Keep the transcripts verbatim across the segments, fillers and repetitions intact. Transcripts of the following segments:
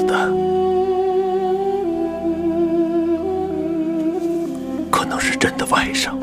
的，可能是朕的外甥。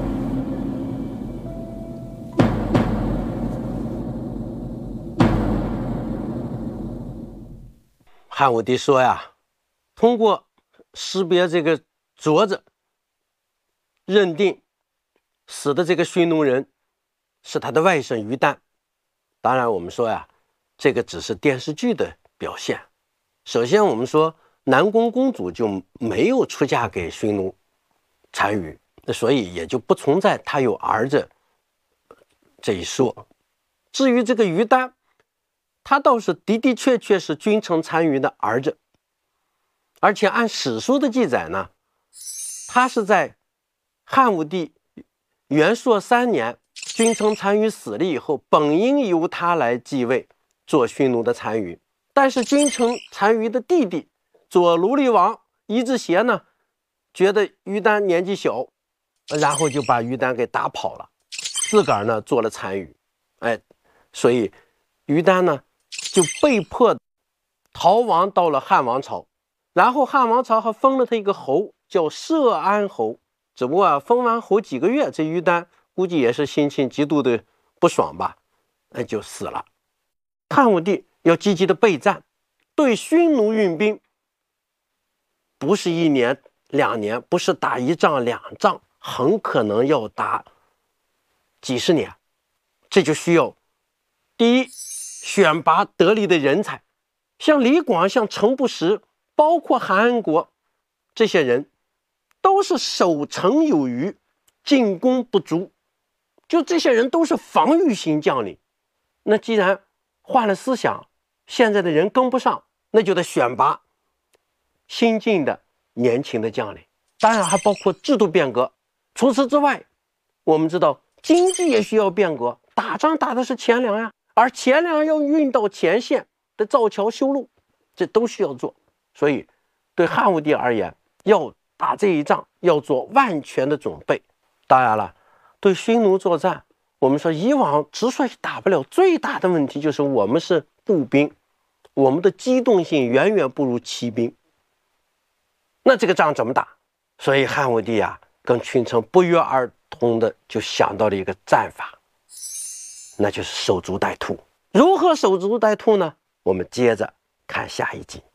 汉武帝说呀，通过识别这个镯子，认定死的这个匈奴人是他的外甥于丹。当然，我们说呀，这个只是电视剧的表现。首先，我们说南宫公主就没有出嫁给匈奴单于，所以也就不存在他有儿子这一说。至于这个于丹，他倒是的的确确是君臣单于的儿子，而且按史书的记载呢，他是在汉武帝元朔三年，君臣单于死了以后，本应由他来继位做匈奴的单于，但是君臣单于的弟弟左奴隶王伊稚邪呢，觉得于丹年纪小，然后就把于丹给打跑了，自个儿呢做了单于，哎，所以于丹呢就被迫逃亡到了汉王朝，然后汉王朝还封了他一个侯，叫涉安侯。只不过啊，封完侯几个月，这于丹估计也是心情极度的不爽吧，那就死了。汉武帝要积极的备战，对匈奴运兵，不是一年两年，不是打一仗两仗，很可能要打几十年。这就需要第一，选拔得力的人才，像李广、像陈不识，包括韩安国，这些人都是守城有余，进攻不足，就这些人都是防御型将领。那既然换了思想，现在的人跟不上，那就得选拔新进的年轻的将领，当然还包括制度变革。除此之外，我们知道经济也需要变革，打仗打的是钱粮呀，而钱粮要运到前线的造桥修路，这都需要做。所以对汉武帝而言，要打这一仗要做万全的准备。当然了，对匈奴作战，我们说以往之所以打不了，最大的问题就是我们是步兵，我们的机动性远远不如骑兵。那这个仗怎么打？所以汉武帝啊，跟群臣不约而同的就想到了一个战法，那就是守株待兔。如何守株待兔呢？我们接着看下一集。